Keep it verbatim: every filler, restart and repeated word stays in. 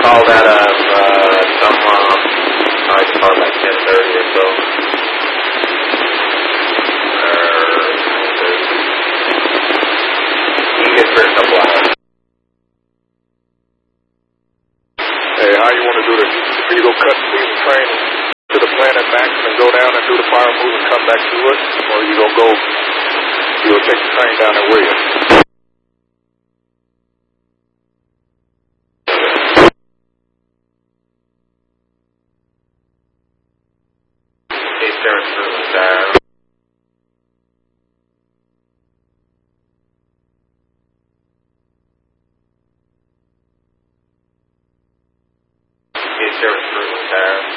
call that uh, uh, some, uh, I can call that ten thirty or so. You can get for a couple hours. Hey, how you want to do this? Are you going to cut speed and train to the Planet Max and go down and do the fire move and come back to it? Or are you going to go, you going to take the train down there with you? Eastern Susan.